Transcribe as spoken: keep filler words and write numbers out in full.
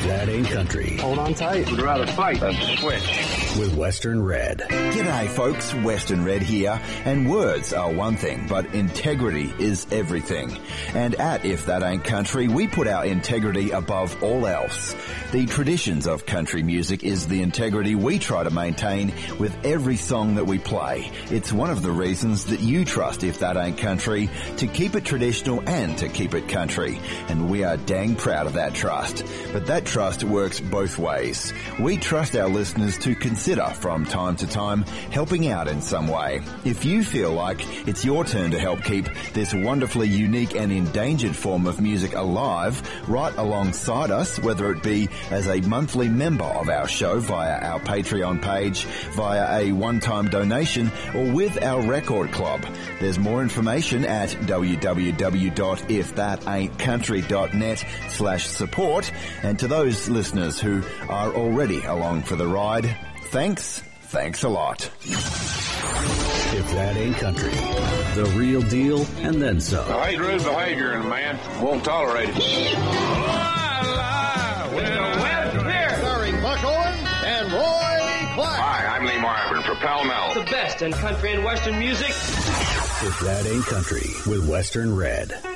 that ain't country. Hold on tight. Would rather fight than switch. With Western Red. G'day folks, Western Red here, and words are one thing, but integrity is everything. And at If That Ain't Country, we put our integrity above all else. The traditions of country music is the integrity we try to maintain with every song that we play. It's one of the reasons that you trust If That Ain't Country to keep it traditional and to keep it country. And we are dang proud of that trust. But that trust works both ways. We trust our listeners to consider from time to time helping out in some way. If you feel like it's your turn to help keep this wonderfully unique and endangered form of music alive right alongside us, whether it be as a monthly member of our show via our Patreon page, via a one-time donation, or with our record club. There's more information at w w w dot if that ain't country dot net slash support. And to those listeners who are already along for the ride, thanks, thanks a lot. If That Ain't Country, the real deal and then some. I hate rude behavior in a man. Won't tolerate it. Starring Buck Owens and Roy Clark. Hi, I'm Lee Marvin for Pall Mall. The best in country and western music. If That Ain't Country with Western Red.